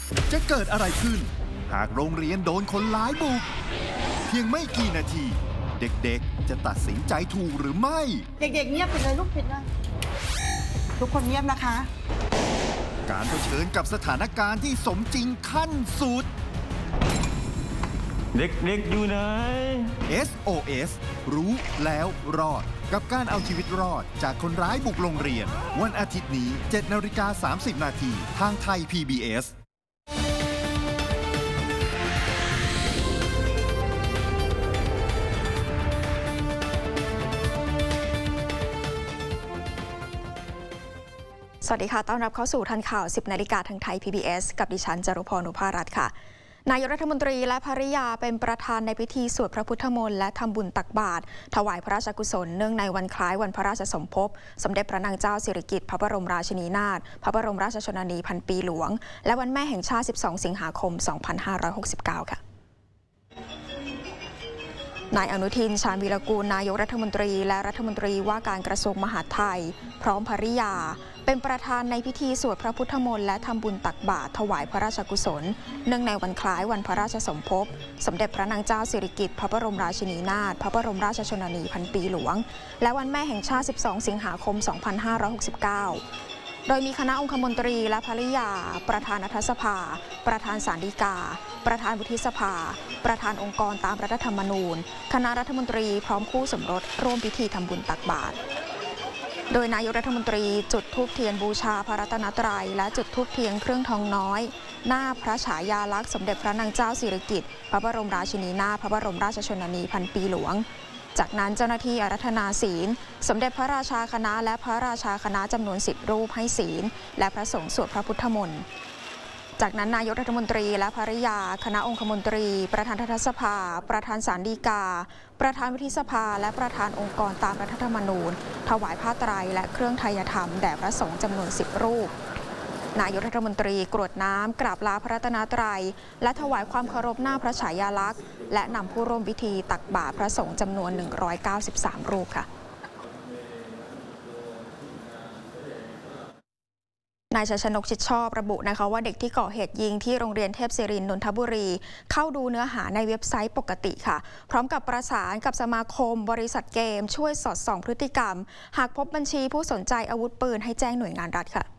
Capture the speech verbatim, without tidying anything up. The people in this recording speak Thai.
จะเกิดอะไรขึ้นหากโรงเรียนโดนคนร้ายบุกเพียงไม่กี่นาทีเด็กๆจะตัดสินใจถูกหรือไม่เด็กๆเงียบไปเลยลูกผิดเลยทุกคนเงียบนะคะการเผชิญกับสถานการณ์ที่สมจริงขั้นสุดเด็กๆอยู่ไหนเอส โอ เอส รู้แล้วรอดกับการเอาชีวิตรอดจากคนร้ายบุกโรงเรียนวันอาทิตย์นี้ เจ็ดนาฬิกาสามสิบนาทีทางไทย พี บี เอสสวัสดีค่ะต้อนรับเข้าสู่ทันข่าว สิบนาฬิกาทางไทย พี บี เอส กับดิฉันจารุพร อุภารัตน์ค่ะนายกรัฐมนตรีและภริยาเป็นประธานในพิธีสวดพระพุทธมนต์และทำบุญตักบาตรถวายพระราชกุศลเนื่องในวันคล้ายวันพระราชสมภพสมเด็จพระนางเจ้าสิริกิติ์พระบรมราชินีนาถพระบรมราชชนนีพันปีหลวงและวันแม่แห่งชาติ สิบสอง สิงหาคม สองพันห้าร้อยหกสิบเก้า ค่ะนายอนุทิน ชาญวีรกูลนายกรัฐมนตรีและรัฐมนตรีว่าการกระทรวงมหาดไทยพร้อมภริยาเป็นประธานในพิธีสวดพระพุทธมนต์และทำบุญตักบาตรถวายพระราชกุศลเนื่องในวันคล้ายวันพระราชสมภพสมเด็จพระนางเจ้าสิริกิติ์พระบรมราชินีนาถพระบรมราชชนนีพันปีหลวงและวันแม่แห่งชาติ สิบสอง สิงหาคม สองพันห้าร้อยหกสิบเก้าโดยมีคณะองคมนตรีและภริยาประธานรัฐสภาประธานศาลฎีกาประธานวุฒิสภาประธานองค์กรตามรัฐธรรมนูญคณะรัฐมนตรีพร้อมคู่สมรสร่วมพิธีทำบุญตักบาตรโดยนายกรัฐมนตรีจุดธูปเทียนบูชาพระรัตนตรัยและจุดธูปเทียนเครื่องทองน้อยหน้าพระฉายาลักษณ์สมเด็จพระนางเจ้าสิริกิติ์พระบรมราชินีนาถพระบรมราชชนนีพันปีหลวงจากนั้นเจ้าหน้าที่อาราธนาศีลสมเด็จพระราชาคณะและพระราชาคณะจำนวนสิบรูปให้ศีลและพระสงฆ์สวดพระพุทธมนต์จากนั้นนายกรัฐมนตรีและภริยาคณะองคมนตรีประธานรัฐสภาประธานศาลฎีกาประธานวุฒิสภาและประธานองค์กรตามรัฐธรรมนูญถวายผ้าไตรและเครื่องไทยธรรมแด่พระสงฆ์จำนวนสิบรูปนายกรัฐมนตรีกรวดน้ำกราบลาพระรัตนตรัยและถวายความเคารพหน้าพระฉายาลักษณ์และนำผู้ร่วมพิธีตักบาตรพระสงฆ์จำนวนหนึ่งร้อยเก้าสิบสามรูปค่ะนายชัยชนกชิดชอบระบุนะคะว่าเด็กที่ก่อเหตุยิงที่โรงเรียนเทพศิรินทร์นนทบุรีเข้าดูเนื้อหาในเว็บไซต์ปกติค่ะพร้อมกับประสานกับสมาคมบริษัทเกมช่วยสอดส่องพฤติกรรมหากพบบัญชีผู้สนใจอาวุธปืนให้แจ้งหน่วยงานรัฐค่ะ